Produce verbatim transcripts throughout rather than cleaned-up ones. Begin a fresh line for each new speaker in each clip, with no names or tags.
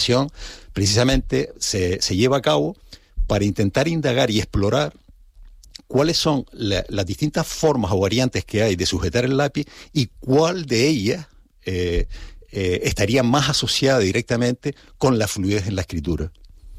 precisamente se, se lleva a cabo para intentar indagar y explorar cuáles son la, las distintas formas o variantes que hay de sujetar el lápiz y cuál de ellas eh, eh, estaría más asociada directamente con la fluidez en la escritura.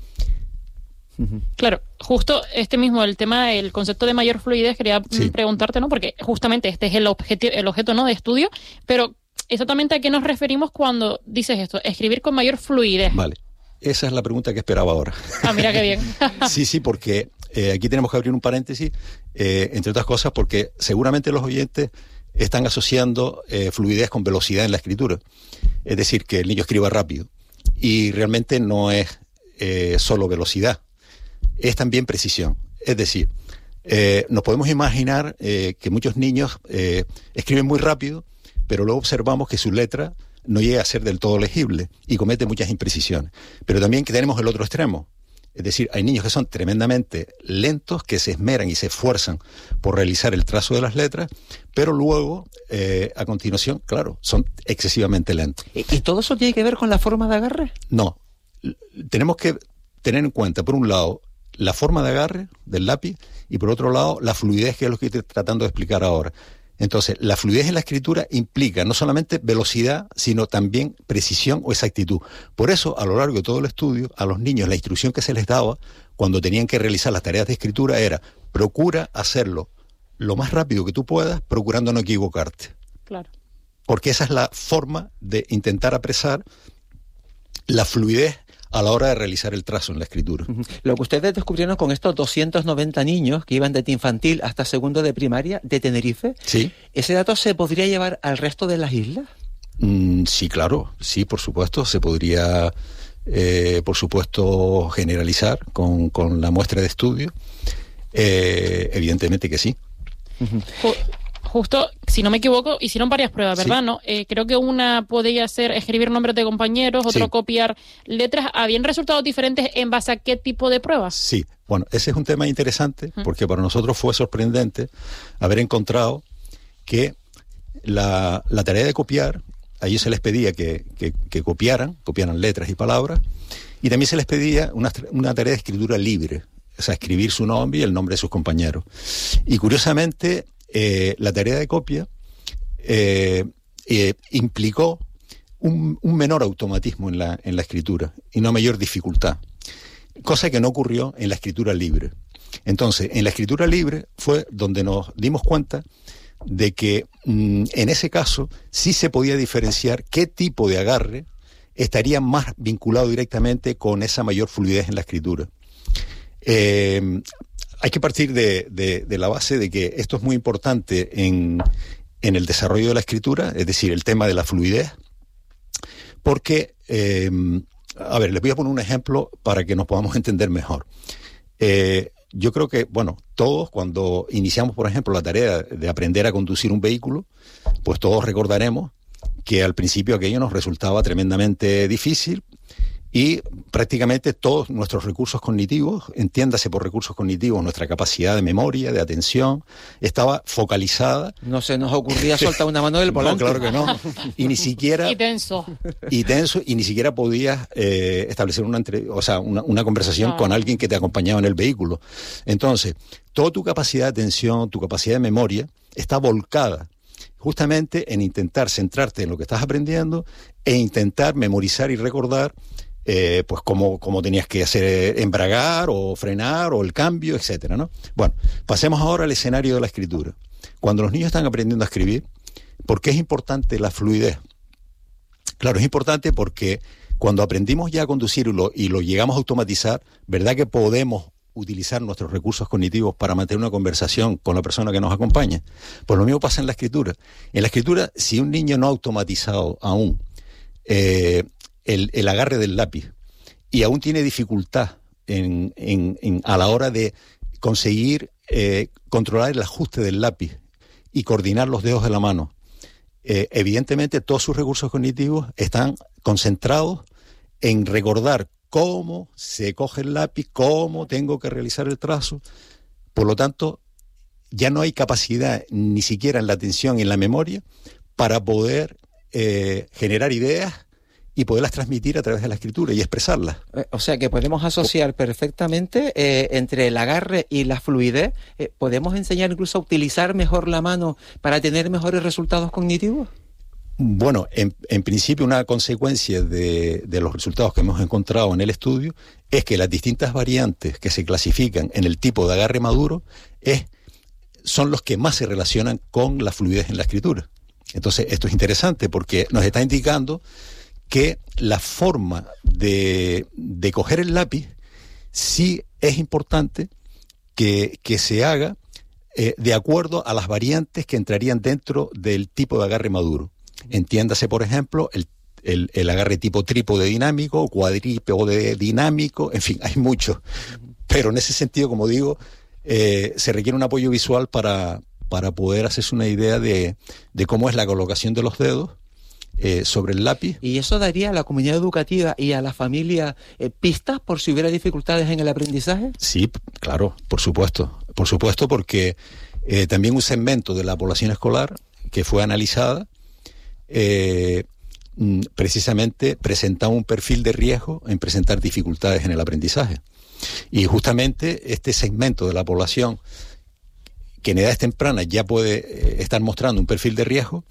Claro, justo este mismo, el tema, el concepto de mayor fluidez, quería
Sí.
preguntarte, ¿no? Porque justamente este es el objeto, el objeto, ¿no?, de estudio, pero exactamente a qué nos referimos cuando dices esto, escribir con mayor fluidez.
Vale, esa es la pregunta que esperaba ahora.
Ah, mira qué bien.
Sí, sí, porque eh, aquí tenemos que abrir un paréntesis, eh, entre otras cosas, porque seguramente los oyentes están asociando eh, fluidez con velocidad en la escritura. Es decir, que el niño escriba rápido. Y realmente no es eh, solo velocidad, es también precisión. Es decir, eh, nos podemos imaginar eh, que muchos niños eh, escriben muy rápido, pero luego observamos que su letra no llega a ser del todo legible y comete muchas imprecisiones. Pero también que tenemos el otro extremo. Es decir, hay niños que son tremendamente lentos, que se esmeran y se esfuerzan por realizar el trazo de las letras, pero luego, eh, a continuación, claro, son excesivamente lentos.
¿Y, y todo eso tiene que ver con la forma de agarre?
No. L- Tenemos que tener en cuenta, por un lado, la forma de agarre del lápiz y, por otro lado, la fluidez, que es lo que estoy tratando de explicar ahora. Entonces, la fluidez en la escritura implica no solamente velocidad, sino también precisión o exactitud. Por eso, a lo largo de todo el estudio, a los niños la instrucción que se les daba cuando tenían que realizar las tareas de escritura era: procura hacerlo lo más rápido que tú puedas, procurando no equivocarte.
Claro.
Porque esa es la forma de intentar apresar la fluidez a la hora de realizar el trazo en la escritura.
Uh-huh. Lo que ustedes descubrieron con estos doscientos noventa niños que iban desde infantil hasta segundo de primaria de Tenerife,
Sí.
¿ese dato se podría llevar al resto de las islas?
Mm, sí, claro, sí, por supuesto, se podría, eh, por supuesto, generalizar con, con la muestra de estudio. Eh, evidentemente que sí.
Uh-huh.
Ju- Justo, si no me equivoco, hicieron varias pruebas, ¿verdad?
Sí.
¿No? Eh, creo que una podía ser escribir nombres de compañeros, otro
Sí.
copiar letras. ¿Habían resultados diferentes en base a qué tipo de pruebas?
Sí, bueno, ese es un tema interesante porque para nosotros fue sorprendente haber encontrado que la, la tarea de copiar, a ellos se les pedía que, que, que copiaran, copiaran letras y palabras, y también se les pedía una, una tarea de escritura libre, o sea, escribir su nombre y el nombre de sus compañeros. Y curiosamente, eh, la tarea de copia eh, eh, implicó un, un menor automatismo en la, en la escritura y una mayor dificultad, cosa que no ocurrió en la escritura libre. Entonces, en la escritura libre fue donde nos dimos cuenta de que mmm, en ese caso sí se podía diferenciar qué tipo de agarre estaría más vinculado directamente con esa mayor fluidez en la escritura. Eh, hay que partir de, de, de la base de que esto es muy importante en, en el desarrollo de la escritura, es decir, el tema de la fluidez, porque, eh, a ver, les voy a poner un ejemplo para que nos podamos entender mejor. Eh, yo creo que, bueno, todos cuando iniciamos, por ejemplo, la tarea de aprender a conducir un vehículo, pues todos recordaremos que al principio aquello nos resultaba tremendamente difícil y prácticamente todos nuestros recursos cognitivos, entiéndase por recursos cognitivos, nuestra capacidad de memoria, de atención, estaba focalizada.
No se nos ocurría soltar una mano del volante.
No, claro que no. Y ni siquiera...
Y tenso.
Y tenso, y ni siquiera podías eh, establecer una, entre, o sea, una, una conversación
No.
con alguien que te acompañaba en el vehículo. Entonces, toda tu capacidad de atención, tu capacidad de memoria, está volcada justamente en intentar centrarte en lo que estás aprendiendo e intentar memorizar y recordar Eh, pues cómo, cómo tenías que hacer embragar o frenar o el cambio, etcétera, ¿no? Bueno, pasemos ahora al escenario de la escritura. Cuando los niños están aprendiendo a escribir, ¿por qué es importante la fluidez? Claro, es importante porque cuando aprendimos ya a conducir y lo, y lo llegamos a automatizar, ¿verdad que podemos utilizar nuestros recursos cognitivos para mantener una conversación con la persona que nos acompaña? Pues lo mismo pasa en la escritura. En la escritura, si un niño no ha automatizado aún eh, El, el agarre del lápiz y aún tiene dificultad en, en, en, a la hora de conseguir eh, controlar el ajuste del lápiz y coordinar los dedos de la mano, eh, evidentemente todos sus recursos cognitivos están concentrados en recordar cómo se coge el lápiz, cómo tengo que realizar el trazo. Por lo tanto, ya no hay capacidad ni siquiera en la atención y en la memoria para poder eh, generar ideas y poderlas transmitir a través de la escritura y expresarlas.
O sea que podemos asociar perfectamente eh, entre el agarre y la fluidez. Eh, ¿Podemos enseñar incluso a utilizar mejor la mano para tener mejores resultados cognitivos?
Bueno, en, en principio una consecuencia de, de los resultados que hemos encontrado en el estudio es que las distintas variantes que se clasifican en el tipo de agarre maduro es, son los que más se relacionan con la fluidez en la escritura. Entonces, esto es interesante porque nos está indicando que la forma de, de coger el lápiz sí es importante que, que se haga eh, de acuerdo a las variantes que entrarían dentro del tipo de agarre maduro. Entiéndase, por ejemplo, el, el, el agarre tipo trípode dinámico, cuadrípode dinámico, en fin, hay muchos. Pero en ese sentido, como digo, eh, se requiere un apoyo visual para, para poder hacerse una idea de, de cómo es la colocación de los dedos Eh, sobre el lápiz.
¿Y eso daría a la comunidad educativa y a la familia eh, pistas por si hubiera dificultades en el aprendizaje?
Sí, claro, por supuesto. Por supuesto, porque eh, también un segmento de la población escolar que fue analizada eh, precisamente presentaba un perfil de riesgo en presentar dificultades en el aprendizaje. Y justamente este segmento de la población que en edades tempranas ya puede eh, estar mostrando un perfil de riesgo,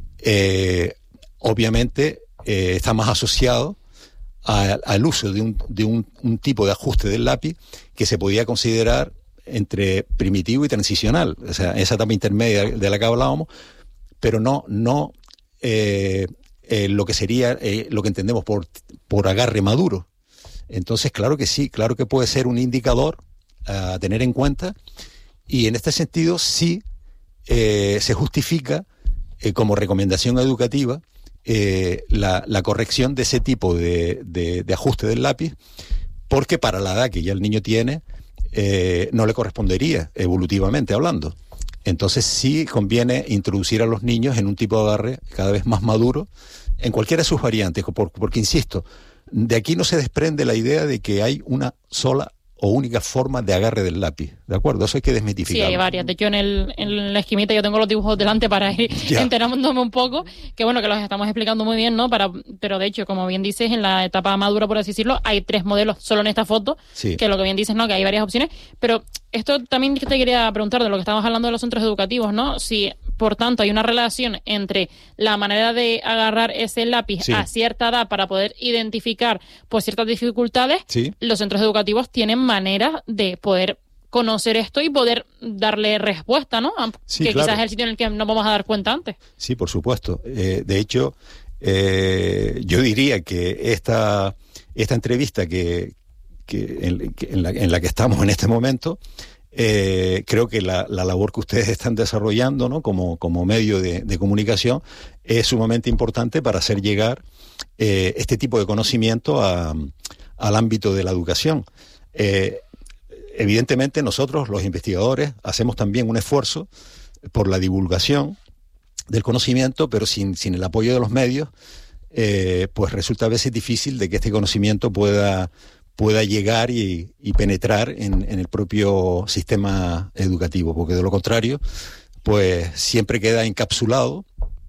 eh, obviamente eh, está más asociado a, al uso de, un, de un, un tipo de ajuste del lápiz que se podía considerar entre primitivo y transicional, o sea, esa etapa intermedia de la que hablábamos, pero no, no eh, eh, lo que sería eh, lo que entendemos por, por agarre maduro. Entonces, claro que sí, claro que puede ser un indicador a tener en cuenta, y en este sentido sí eh, se justifica eh, como recomendación educativa Eh, la, la corrección de ese tipo de, de, de ajuste del lápiz, porque para la edad que ya el niño tiene eh, no le correspondería evolutivamente hablando. Entonces sí conviene introducir a los niños en un tipo de agarre cada vez más maduro en cualquiera de sus variantes, porque, porque insisto, de aquí no se desprende la idea de que hay una sola o única forma de agarre del lápiz, ¿de acuerdo? Eso hay que desmitificarlo.
Sí, hay varias. De hecho, en, el, en la esquimita yo tengo los dibujos delante para ir ya enterándome un poco, que bueno, que los estamos explicando muy bien, ¿no? Para, pero de hecho, como bien dices, en la etapa madura, por así decirlo, hay tres modelos solo en esta foto, sí. Que lo que bien dices, ¿no? Que hay varias opciones, pero esto también te quería preguntar de lo que estábamos hablando de los centros educativos, ¿no? Si, por tanto, hay una relación entre la manera de agarrar ese lápiz sí. a cierta edad para poder identificar pues ciertas dificultades, sí. Los centros educativos tienen manera de poder conocer esto y poder darle respuesta, ¿no? Sí, que claro. Quizás es el sitio en el que nos vamos a dar cuenta antes.
Sí, por supuesto. Eh, de hecho, eh, yo diría que esta, esta entrevista que, que, en, que en, la, en la que estamos en este momento, eh, creo que la, la labor que ustedes están desarrollando, ¿no? como, como medio de, de comunicación es sumamente importante para hacer llegar eh, este tipo de conocimiento a, al ámbito de la educación. Eh, evidentemente nosotros, los investigadores, hacemos también un esfuerzo por la divulgación del conocimiento, pero sin, sin el apoyo de los medios, eh, pues resulta a veces difícil de que este conocimiento pueda, pueda llegar y, y penetrar en, en el propio sistema educativo, porque de lo contrario, pues siempre queda encapsulado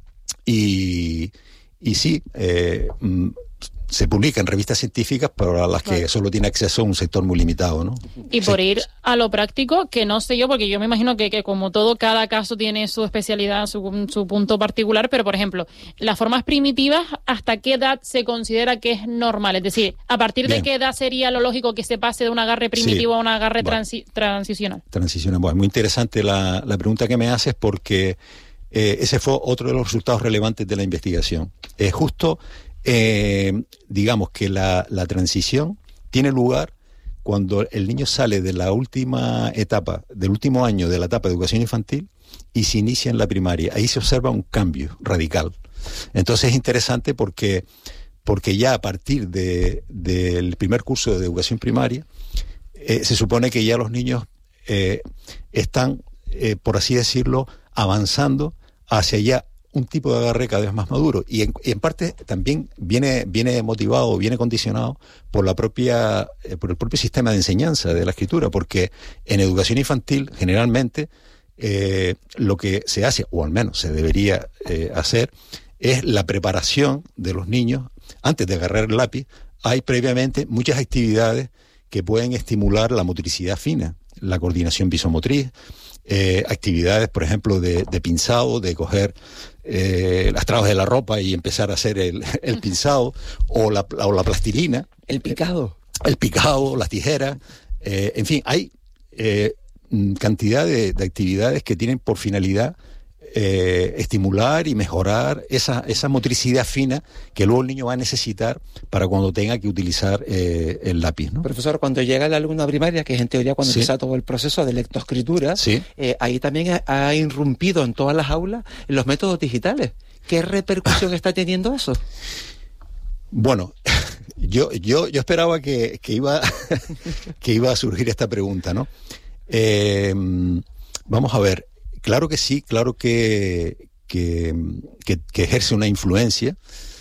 y, y sí, eh, se publica en revistas científicas, pero a las que solo tiene acceso un sector muy limitado, ¿no?
Y por sí. ir a lo práctico, que no sé yo, porque yo me imagino que, que como todo, cada caso tiene su especialidad, su, su punto particular, pero por ejemplo, las formas primitivas, ¿hasta qué edad se considera que es normal? Es decir, ¿a partir Bien. de qué edad sería lo lógico que se pase de un agarre primitivo sí. a un agarre bueno. transi transicional?
Transicional. Bueno, es muy interesante la, la pregunta que me haces, porque eh, ese fue otro de los resultados relevantes de la investigación. Eh, justo Eh, digamos que la, la transición tiene lugar cuando el niño sale de la última etapa, del último año de la etapa de educación infantil y se inicia en la primaria. Ahí se observa un cambio radical. Entonces es interesante porque, porque ya a partir de, del primer curso de educación primaria eh, se supone que ya los niños eh, están, eh, por así decirlo, avanzando hacia allá un tipo de agarre cada vez más maduro, y en, y en parte también viene, viene motivado, viene condicionado por la propia, eh, por el propio sistema de enseñanza de la escritura, porque en educación infantil generalmente eh, lo que se hace, o al menos se debería eh, hacer, es la preparación de los niños antes de agarrar el lápiz, hay previamente muchas actividades que pueden estimular la motricidad fina, la coordinación visomotriz, eh, actividades, por ejemplo, de, de pinzado, de coger eh, las trabas de la ropa y empezar a hacer el, el pinzado, o la, o la plastilina.
El picado.
El picado, las tijeras, eh, en fin, hay eh, cantidad de, de actividades que tienen por finalidad eh, estimular y mejorar esa, esa motricidad fina que luego el niño va a necesitar para cuando tenga que utilizar eh, el lápiz, ¿no?
Profesor, cuando llega el alumno a primaria, que es en teoría cuando
sí.
empieza todo el proceso de lectoescritura,
sí.
eh, ahí también ha, ha irrumpido en todas las aulas los métodos digitales. ¿Qué repercusión está teniendo eso?
Bueno, yo, yo, yo esperaba que, que, iba, que iba a surgir esta pregunta, ¿no? Eh, vamos a ver, claro que sí, claro que, que, que, que ejerce una influencia,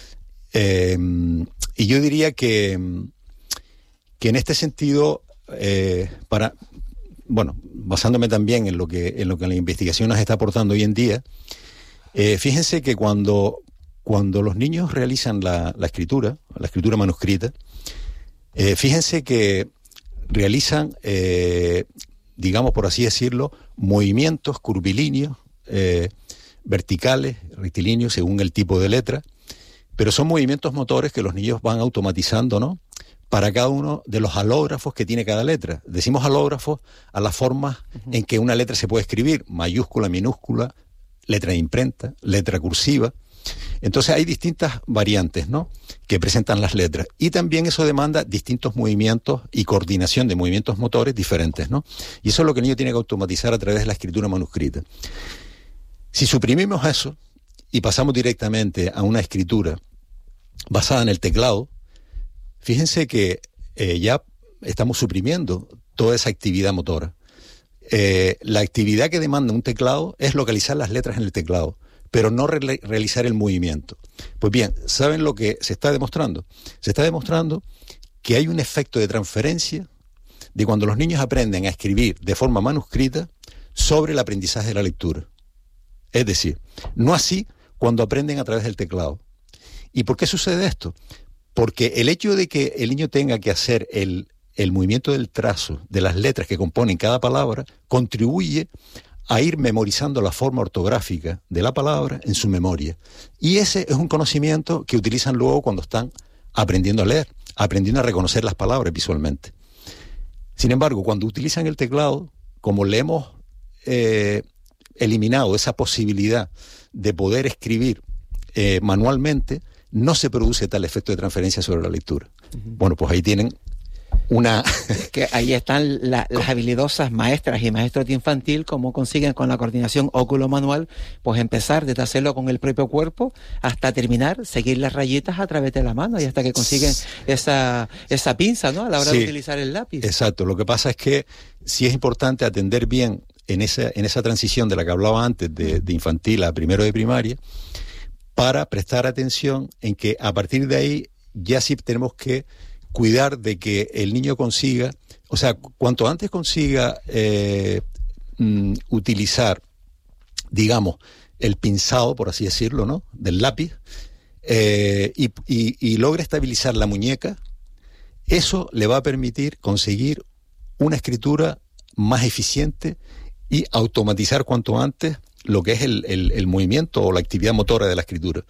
eh, y yo diría que, que en este sentido, eh, para, bueno, basándome también en lo que, en lo que la investigación nos está aportando hoy en día, eh, fíjense que cuando... Cuando los niños realizan la, la escritura, la escritura manuscrita, eh, fíjense que realizan, eh, digamos por así decirlo, movimientos curvilíneos, eh, verticales, rectilíneos, según el tipo de letra, pero son movimientos motores que los niños van automatizando, ¿no?, para cada uno de los alógrafos que tiene cada letra. Decimos alógrafos a las formas uh-huh. en que una letra se puede escribir: mayúscula, minúscula, letra de imprenta, letra cursiva. Entonces hay distintas variantes, ¿no?, que presentan las letras, y también eso demanda distintos movimientos y coordinación de movimientos motores diferentes, ¿no? Y eso es lo que el niño tiene que automatizar a través de la escritura manuscrita. Si suprimimos eso y pasamos directamente a una escritura basada en el teclado, fíjense que eh, ya estamos suprimiendo toda esa actividad motora. Eh, la actividad que demanda un teclado es localizar las letras en el teclado, pero no re- realizar el movimiento. Pues bien, ¿saben lo que se está demostrando? Se está demostrando que hay un efecto de transferencia de cuando los niños aprenden a escribir de forma manuscrita sobre el aprendizaje de la lectura. Es decir, no así cuando aprenden a través del teclado. ¿Y por qué sucede esto? Porque el hecho de que el niño tenga que hacer el, el movimiento del trazo de las letras que componen cada palabra contribuye a ir memorizando la forma ortográfica de la palabra en su memoria. Y ese es un conocimiento que utilizan luego cuando están aprendiendo a leer, aprendiendo a reconocer las palabras visualmente. Sin embargo, cuando utilizan el teclado, como le hemos eh, eliminado esa posibilidad de poder escribir eh, manualmente, no se produce tal efecto de transferencia sobre la lectura. Uh-huh. Bueno, pues ahí tienen una...
Es que ahí están la, las habilidosas maestras y maestros de infantil, cómo consiguen con la coordinación óculo-manual, pues empezar desde hacerlo con el propio cuerpo hasta terminar, seguir las rayitas a través de la mano y hasta que consiguen esa, esa pinza, ¿no?, a la hora sí, de utilizar el lápiz.
Exacto. Lo que pasa es que sí es importante atender bien en esa, en esa transición de la que hablaba antes, de, de infantil a primero de primaria, para prestar atención en que a partir de ahí ya sí tenemos que cuidar de que el niño consiga, o sea, cuanto antes consiga eh, mm, utilizar, digamos, el pinzado, por así decirlo, ¿no?, del lápiz, eh, y, y, y logre estabilizar la muñeca, eso le va a permitir conseguir una escritura más eficiente y automatizar cuanto antes lo que es el, el, el movimiento o la actividad motora de la escritura.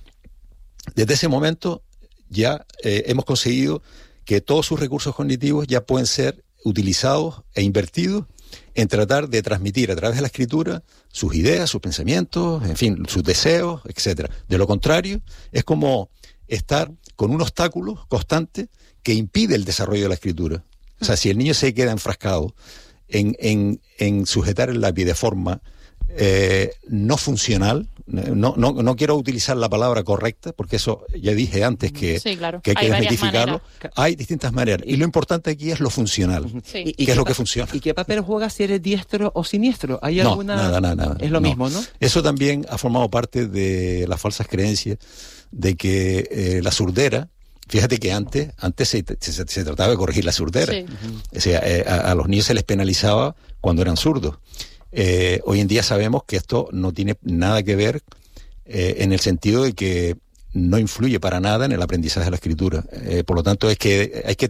Desde ese momento ya eh, hemos conseguido que todos sus recursos cognitivos ya pueden ser utilizados e invertidos en tratar de transmitir a través de la escritura sus ideas, sus pensamientos, en fin, sus deseos, etcétera. De lo contrario, es como estar con un obstáculo constante que impide el desarrollo de la escritura. O sea, si el niño se queda enfrascado en, en, en sujetar el lápiz de forma eh, no funcional, no, no, no quiero utilizar la palabra correcta, porque eso ya dije antes que,
sí, claro,
que hay que
hay
desmitificarlo. Hay distintas maneras. Y lo importante aquí es lo funcional,
sí.
que es lo que funciona.
¿Y qué papel juega si eres diestro o siniestro? ¿Hay
no,
alguna...?
nada, nada, nada.
Es lo
no.
mismo, ¿no?
Eso también ha formado parte de las falsas creencias de que eh, la surdera, fíjate que antes antes se, se, se trataba de corregir la surdera. Sí. O sea, eh, a, a los niños se les penalizaba cuando eran zurdos. Eh, hoy en día sabemos que esto no tiene nada que ver eh, en el sentido de que no influye para nada en el aprendizaje de la escritura. Eh, por lo tanto, es que hay que